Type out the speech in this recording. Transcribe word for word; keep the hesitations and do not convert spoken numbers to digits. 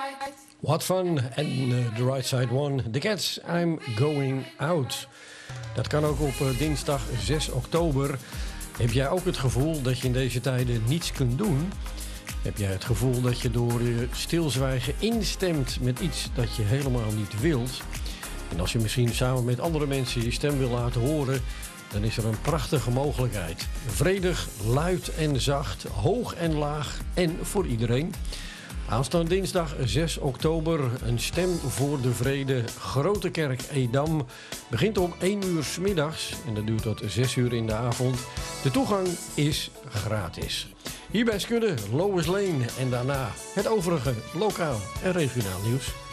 What Fun en uh, The Right Side One. The Cats, I'm Going Out. Dat kan ook op uh, dinsdag zes oktober. Heb jij ook het gevoel dat je in deze tijden niets kunt doen? Heb jij het gevoel dat je door je stilzwijgen instemt met iets dat je helemaal niet wilt? En als je misschien samen met andere mensen je stem wil laten horen, dan is er een prachtige mogelijkheid. Vredig, luid en zacht, hoog en laag en voor iedereen. Aanstaande dinsdag zes oktober, een stem voor de vrede, Grote Kerk Edam. Begint om één uur 's middags en dat duurt tot zes uur in de avond. De toegang is gratis. Hierbij Skudde, Lois Lane en daarna het overige lokaal en regionaal nieuws.